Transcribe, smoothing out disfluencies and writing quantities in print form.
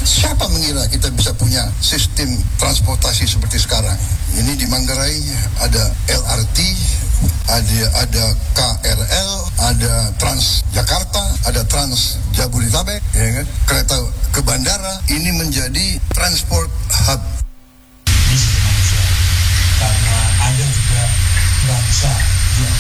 Siapa mengira kita bisa punya sistem transportasi seperti sekarang? Ini di Manggarai ada LRT, ada KRL, ada Transjakarta, ada Trans Jabodetabek, ya kan? Kereta ke bandara. Ini menjadi transport